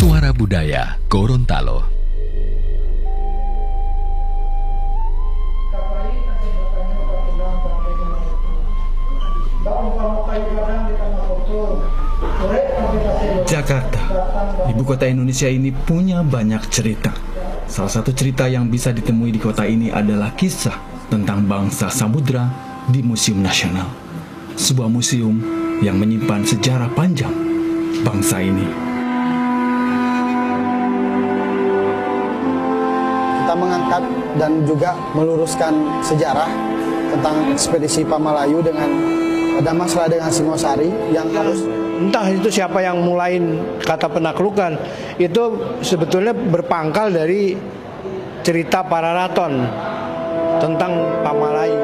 Suara Budaya Gorontalo. Jakarta, ibu kota Indonesia ini punya banyak cerita. Salah satu cerita yang bisa ditemui di kota ini adalah kisah tentang bangsa Samudra di Museum Nasional. Sebuah museum yang menyimpan sejarah panjang bangsa ini. Kita mengangkat dan juga meluruskan sejarah tentang ekspedisi Pamalayu dengan Damasraya dengan Singosari yang harus entah itu siapa yang mulain kata penaklukan, itu sebetulnya berpangkal dari cerita Pararaton tentang Pamalayu.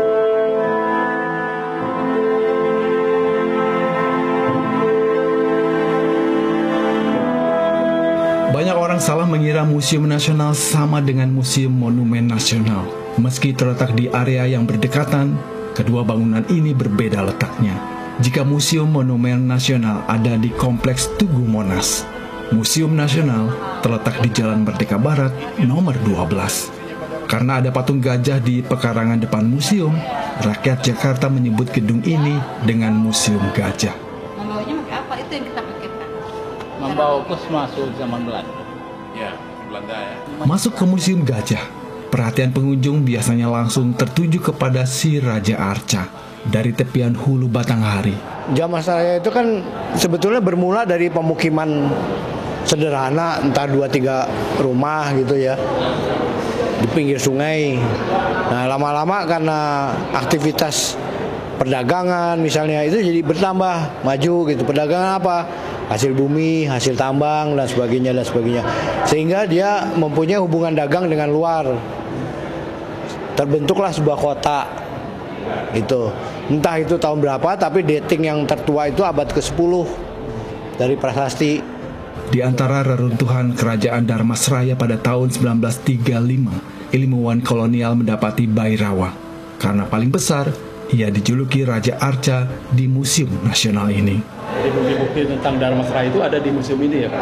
Banyak orang salah mengira Museum Nasional sama dengan Museum Monumen Nasional. Meski terletak di area yang berdekatan, kedua bangunan ini berbeda letaknya. Jika Museum Monumen Nasional ada di Kompleks Tugu Monas, Museum Nasional terletak di Jalan Merdeka Barat nomor 12. Karena ada patung gajah di pekarangan depan museum, rakyat Jakarta menyebut gedung ini dengan Museum Gajah. Membawanya pakai apa? Itu yang kita pikirkan. Membawa pus masuk zaman Belanda. Ya, Belanda ya. Masuk ke Museum Gajah, perhatian pengunjung biasanya langsung tertuju kepada si Raja Arca dari tepian hulu Batanghari. Damasraya itu kan sebetulnya bermula dari pemukiman sederhana, entah 2-3 rumah gitu ya, di pinggir sungai. Nah, lama-lama karena aktivitas perdagangan misalnya itu jadi bertambah maju gitu. Perdagangan apa? Hasil bumi, hasil tambang dan sebagainya dan sebagainya. Sehingga dia mempunyai hubungan dagang dengan luar. Terbentuklah sebuah kota. Itu entah itu tahun berapa, tapi dating yang tertua itu abad ke-10 dari prasasti. Di antara reruntuhan kerajaan Dharmasraya pada tahun 1935, ilmuwan kolonial mendapati Bhairawa. Karena paling besar, ia dijuluki Raja Arca di Museum Nasional ini. Jadi bukti-bukti tentang Dharmasraya itu ada di museum ini ya, Pak?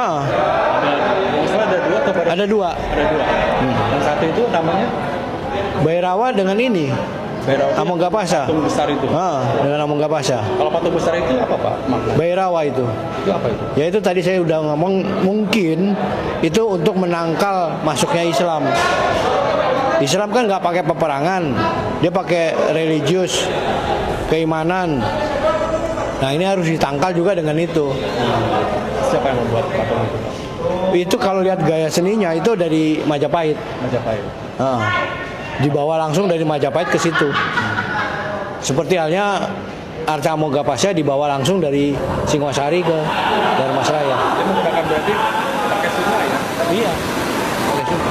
Ada dua atau Ada dua. Ada dua. Yang satu itu namanya Bhairawa dengan ini. Bhairawa. Amonggapasa. Patung besar itu. Dengan Amonggapasa. Kalau patung besar itu apa, Pak? Makna? Bhairawa itu. Itu apa itu? Ya itu tadi saya udah ngomong, mungkin itu untuk menangkal masuknya Islam. Islam kan nggak pakai peperangan, dia pakai religius, keimanan. Nah ini harus ditangkal juga dengan itu. Siapa yang membuat patung itu? Itu kalau lihat gaya seninya itu dari Majapahit. Majapahit. Dibawa langsung dari Majapahit ke situ. Seperti halnya Arca Amonggapasa dibawa langsung dari Singosari ke Dharmasraya. Dia menggunakan berarti pakai sungai ya? Iya, pakai sungai.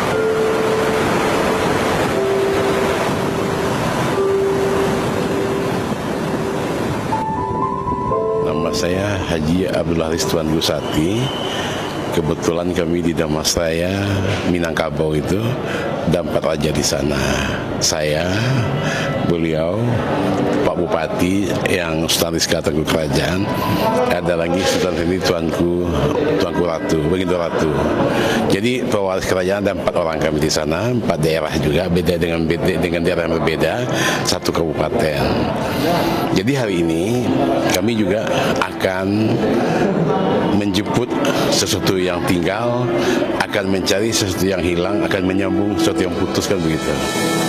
Nama saya Haji Abdul Haris Tuan Gusati. Kebetulan kami di Damasraya, Minangkabau itu, ada 4 raja di sana. Saya, beliau, Pak Bupati yang Sultan Rizka Tengku Kerajaan, ada lagi Sultan ini Tuanku Ratu, begitu Ratu. Jadi pewaris kerajaan ada 4 orang kami di sana, 4 daerah juga, beda dengan daerah yang berbeda, 1 kabupaten. Jadi hari ini kami juga akan menjemput sesuatu yang tinggal, akan mencari sesuatu yang hilang, akan menyambung sesuatu yang putus, kan begitu.